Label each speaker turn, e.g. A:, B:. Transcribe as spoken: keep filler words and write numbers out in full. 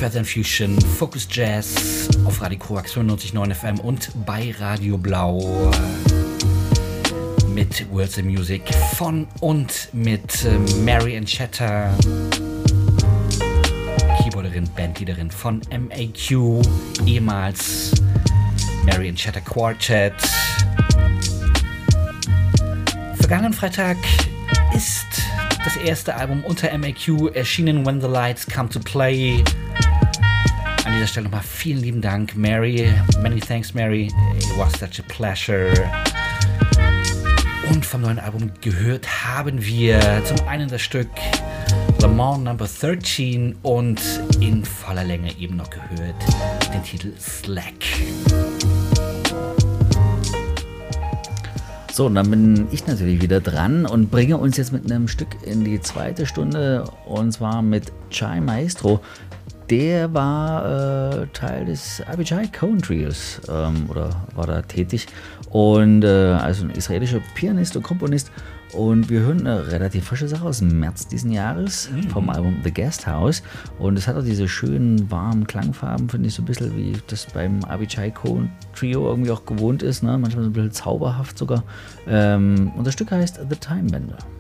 A: Feather and Fusion, Focus Jazz auf Radio Korax fünfundneunzig Komma neun F M und bei Radio Blau mit Words of Music von und mit äh, Mary Ancheta, Keyboarderin, Bandleaderin von M A Q, ehemals Mary Ancheta Quartet. Vergangenen Freitag ist das erste Album unter M A Q erschienen, When the Lights Come to Play. An dieser Stelle nochmal vielen lieben Dank, Mary. Many thanks, Mary. It was such a pleasure. Und vom neuen Album gehört haben wir zum einen das Stück Le Mans Number dreizehn und in voller Länge eben noch gehört den Titel Slack.
B: So, und dann bin ich natürlich wieder dran und bringe uns jetzt mit einem Stück in die zweite Stunde, und zwar mit Chai Maestro. Der war äh, Teil des Abijay Cohen Trios ähm, oder war da tätig, und äh, also ein israelischer Pianist und Komponist. Und wir hören eine relativ frische Sache aus dem März diesen Jahres mhm. vom Album The Guest House. Und es hat auch diese schönen, warmen Klangfarben, finde ich, so ein bisschen wie das beim Abijay Cohen Trio irgendwie auch gewohnt ist. Ne? Manchmal so ein bisschen zauberhaft sogar. Ähm, und das Stück heißt The Time Bender.